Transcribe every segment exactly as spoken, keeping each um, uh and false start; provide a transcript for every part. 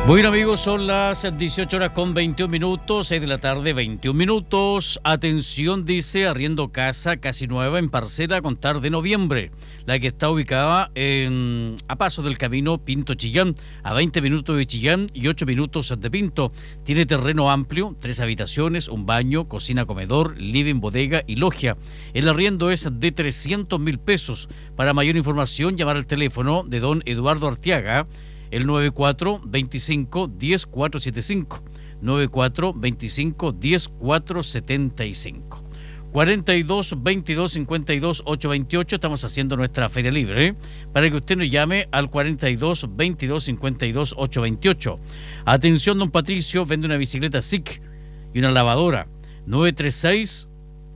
Bueno amigos, son las dieciocho horas con veintiún minutos, seis de la tarde, veintiún minutos. Atención, dice, arriendo casa casi nueva en parcela a contar de noviembre. La que está ubicada en, a paso del camino Pinto-Chillán, a veinte minutos de Chillán y ocho minutos de Pinto. Tiene terreno amplio, tres habitaciones, un baño, cocina, comedor, living, bodega y logia. El arriendo es de trescientos mil pesos. Para mayor información, llamar al teléfono de don Eduardo Arteaga, el nueve cuatro veinticinco diez cuatrocientos setenta y cinco, nueve cuatro veinticinco diez cuatrocientos setenta y cinco. cuarenta y dos veintidós cincuenta y dos ochocientos veintiocho, estamos haciendo nuestra feria libre, ¿eh? Para que usted nos llame al cuarenta y dos veintidós cincuenta y dos ochocientos veintiocho. Atención, don Patricio, vende una bicicleta S I C y una lavadora. nueve tres seis,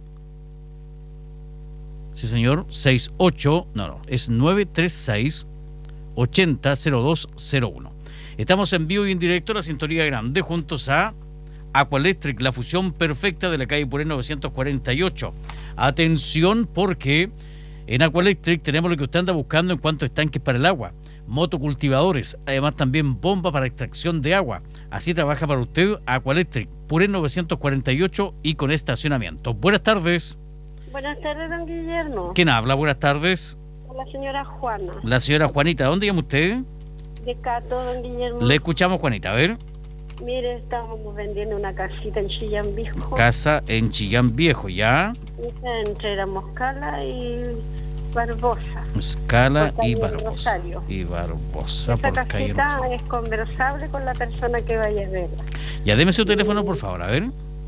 sí señor, sesenta y ocho, no, no, es nueve tres seis ochenta cero dos cero uno. Estamos en vivo y en directo a la Sintonía Grande juntos a Aqualectric, la fusión perfecta de la calle Puré novecientos cuarenta y ocho. Atención, porque en Aqualectric tenemos lo que usted anda buscando en cuanto a estanques para el agua, motocultivadores, además también bomba para extracción de agua. Así trabaja para usted Aqualectric, Puré novecientos cuarenta y ocho y con estacionamiento. Buenas tardes. Buenas tardes, don Guillermo. ¿Quién habla? Buenas tardes. La señora Juana. La señora Juanita, ¿dónde llama usted? De Cato, don Guillermo. Le escuchamos, Juanita, a ver. Mire, estamos vendiendo una casita en Chillán Viejo. Casa en Chillán Viejo, ¿ya? Entre la Moscala y Barbosa. Escala y Por calle Barbosa. Rosario. Y Barbosa, Esa por calle casita Rosario. es conversable con la persona que vaya a verla. Ya, deme su teléfono, por favor, a ver.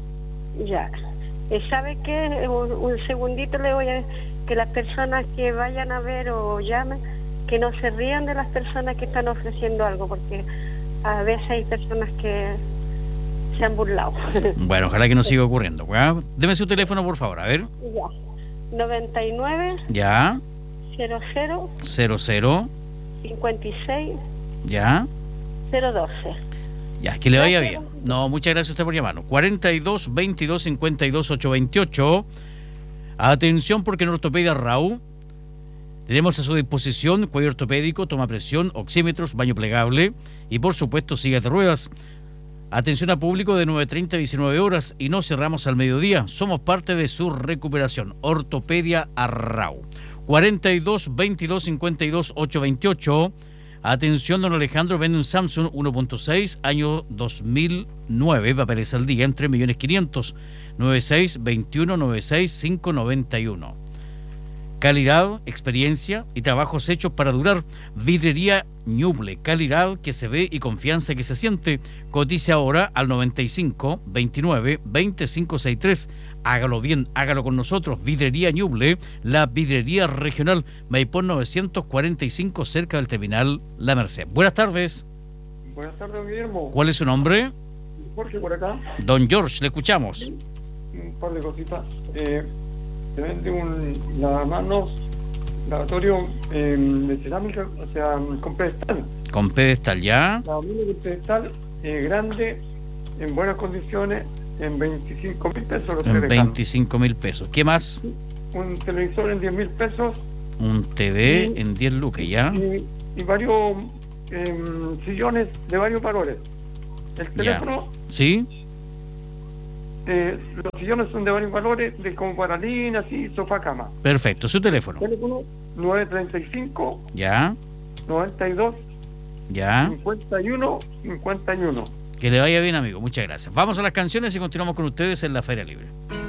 Ya. Eh, ¿Sabe qué? Un, un segundito le voy a... Que las personas que vayan a ver o llamen, que no se rían de las personas que están ofreciendo algo, porque a veces hay personas que se han burlado. Bueno, ojalá que no siga ocurriendo. ¿Ya? Deme su teléfono, por favor, a ver. Ya. noventa y nueve, Ya. cero cero, cero cero. cincuenta y seis, Ya. cero doce. Ya, que le vaya bien. No, muchas gracias a usted por llamarnos. cuarenta y dos veintidós cincuenta y dos ochocientos veintiocho. Atención, porque en Ortopedia Rau tenemos a su disposición cuello ortopédico, toma presión, oxímetros, baño plegable y por supuesto sillas de ruedas. Atención a público de nueve treinta a diecinueve horas y no cerramos al mediodía. Somos parte de su recuperación. Ortopedia Rau. cuarenta y dos veintidós cincuenta y dos ochocientos veintiocho. Atención, don Alejandro, vende un Samsung uno punto seis, año dos mil nueve, papeles al día en tres millones quinientos mil. noventa y seis veintiuno noventa y seis quinientos noventa y uno. Calidad, experiencia y trabajos hechos para durar. Vidrería Ñuble, calidad que se ve y confianza que se siente. Cotice ahora al noventa y cinco veintinueve veinticinco sesenta y tres. Hágalo bien, hágalo con nosotros. Vidrería Ñuble, la vidrería regional Maipón novecientos cuarenta y cinco, cerca del terminal La Merced. Buenas tardes. Buenas tardes, don Guillermo. ¿Cuál es su nombre? Jorge, por acá. Don George, le escuchamos. Un par de cositas. Eh, se vende un lavamanos lavatorio eh, de cerámica, o sea, con pedestal. Con pedestal, ¿ya? Lavamanos de pedestal eh, grande, en buenas condiciones, en veinticinco mil pesos. Lo estoy En dejando. veinticinco mil pesos. ¿Qué más? Un televisor en diez mil pesos. Un T V y, en diez lucas, ¿ya? Y, y varios eh, sillones de varios valores. El teléfono... ¿Sí? Eh, los sillones son de varios valores, de como paralín, así, sofá, cama. Perfecto, su teléfono. Teléfono nueve treinta y cinco, ¿Ya? noventa y dos, ¿Ya? cincuenta y uno, cincuenta y uno. Que le vaya bien, amigo. Muchas gracias. Vamos a las canciones y continuamos con ustedes en la Feria Libre.